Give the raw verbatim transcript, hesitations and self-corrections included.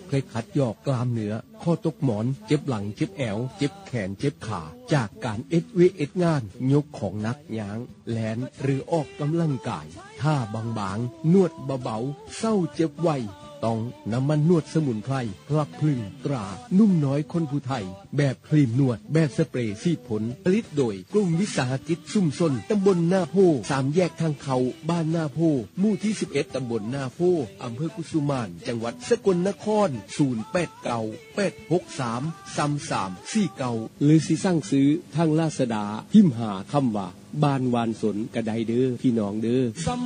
เคล็ดขัดยอกกล้ามเนื้อข้อตกหมอนเจ็บหลังเจ็บแอวเจ็บแขนเจ็บขาจากการเอ็ดเวเอ็ดงานยกของหนักย้างแลนหรือออกกำลังกายท่าบางๆนวดเบาๆเศร้าเจ็บไวต้องน้ำมันนวดสมุนไพรพลักพลึงตรานุ่มน้อยคนผู้ไทยแบบครีมนวดแบบสเปรย์ซีดผลผลิตโดยกลุ่มวิสาหกิจชุมชนตำบลนาโพสามแยกทางเขาบ้านนาโพหมู่ที่สิบเอ็ดตำบลนาโพอำเภอกุสุมานจังหวัดสกลนครศูนย์ แปด เก้า แปด หก สาม สาม สาม สี่ เก้าหรือสิสั่งซื้อทางลาซาด้าพิมพ์หาคำว่าบ้านวานสนกระไดเด้อพี่น้องเด้อ